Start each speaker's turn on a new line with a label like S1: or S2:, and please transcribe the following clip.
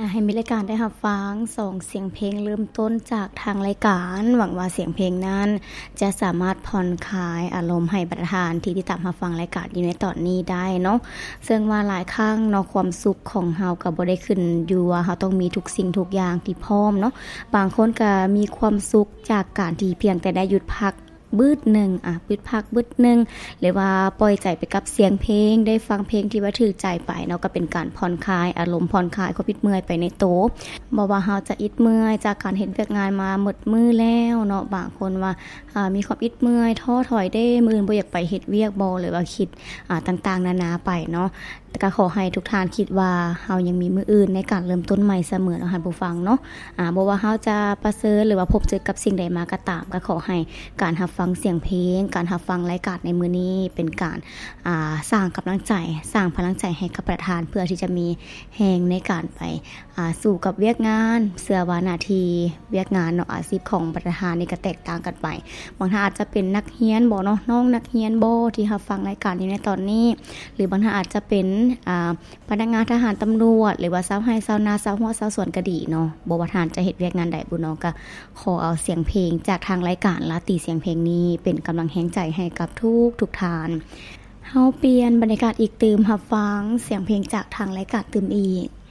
S1: ให้มีรายการได้รับฟัง2เสียงเพลงเริ่มต้นจากทางรายการหวังว่าเสียงเพลงนั้นจะสามารถผ่อนคลายอารมณ์ให้ประธานที่ติดตามรับฟังรายการอยู่ในตอนนี้ได้เนาะซึ่งว่าหลายครั้งเนาะความสุขของเฮาก็บ่ได้ขึ้นอยู่ว่าเฮาต้องมีทุกสิ่งทุกอย่างที่พร้อมเนาะบางคนก็มีความสุขจากการที่เพียงแต่ได้หยุดพักบึดหนึ่งบึดพักบึดหนึ่งหรือว่าปล่อยใจไปกับเสียงเพลงได้ฟังเพลงที่ว่าถูกใจไปเนาะก็เป็นการผ่อนคลายอารมณ์ผ่อนคลายความอิดเมื่อยไปในโตบ่ว่าเฮาจะอิดเมื่อยจากการเฮ็ดเวียกงานมาหมดมื้อแล้วเนาะบางคนว่ามีความอิดเมื่อยท้อถอยได้มื้ออื่นบ่อยากไปเฮ็ดเวียกบ่หรือว่าคิดต่างๆนานาไปเนาะแต่ก็ขอให้ทุกท่านคิดว่าเฮายังมีมื้ออื่นในการเริ่มต้นใหม่เสมอเนาะท่านผู้ฟังเนาะบ่ว่าเฮาจะประเสริฐหรือว่าพบเจอกับสิ่งใดมาก็ตามก็ขอให้การรับฟังเสียงเพลงการรับฟังรายการในมื้อนี้เป็นการสร้างกำลังใจสร้างพลังใจให้กับประธานเพื่อที่จะมีแรงในการไปสู่กับเวียกงานเสื้อว่าหน้าที่เวียกงานเนาะอาชีพของประธานนี่ก็แตกต่างกันไปบางท่านอาจจะเป็นนักเรียนบ่เนาะน้องนักเรียนบ่ที่รับฟังรายการอยู่ในตอนนี้หรือบางท่านอาจจะเป็นพนักงานทหารตำรวจหรือว่าชาวไร่ชาวนาชาวหัวชาวสวนก็ดีเนาะบ่ว่าท่านจะเฮ็ดเวียกงานใดบุเนาะก็ขอเอาเสียงเพลงจากทางรายการลาตีเสียงเพลงนี้เป็นกำลังแรงใจให้กับทุกท่านเฮาเปลี่ยนบรรยากาศอีกตื่มรับฟังเสียงเพลงจากทางรายการตื่มอีก